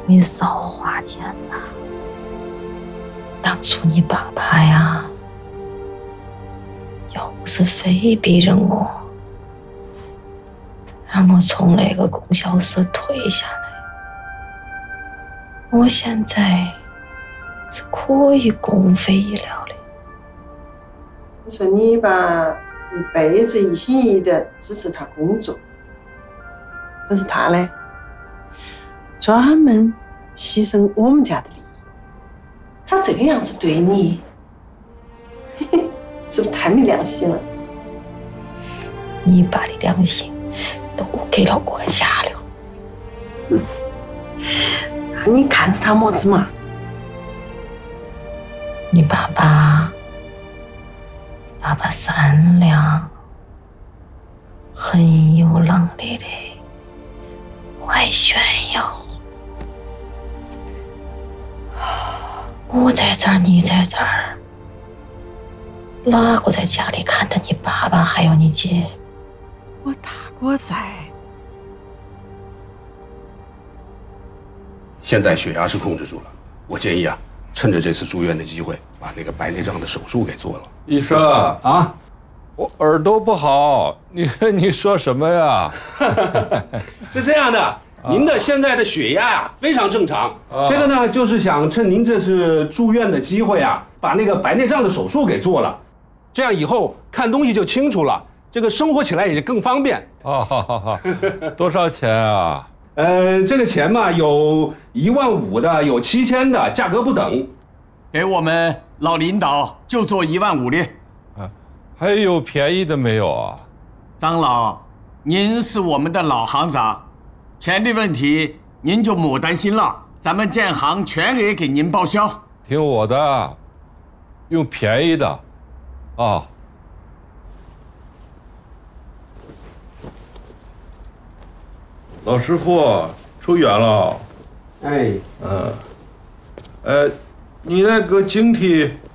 你少花钱吧。当初你爸爸呀，要不是非逼着我，让我从那个供销社退下来，我现在是可以公费医疗的。 你说你吧，一辈子一心一意的支持他工作，可是他呢，专门牺牲我们家的利益。他这个样子对你，嘿嘿，是不是太没良心了？ 你爸的良心都给了国家了。 那你看着他么子嘛？ 你爸爸善良，很有能力的，不爱炫耀。我在这儿，你在这儿，哪个在家里看着你爸爸还有你姐？ 我大哥在。 现在血压是控制住了，我建议啊，趁着这次住院的机会，把那个白内障的手术给做了。 医生啊，我耳朵不好，你说什么呀？ 是这样的，您的现在的血压呀非常正常。这个呢，就是想趁您这次住院的机会啊，把那个白内障的手术给做了，这样以后看东西就清楚了，这个生活起来也更方便。 哦，好，多少钱啊？ 这个钱嘛，有15000的，有7000的，价格不等。 给我们老领导就做15000的。 还有便宜的没有啊？ 张老，您是我们的老行长，钱的问题您就莫担心了，咱们建行全额给您报销。 听我的，用便宜的，啊。老师傅出院了。 哎， 你那个晶体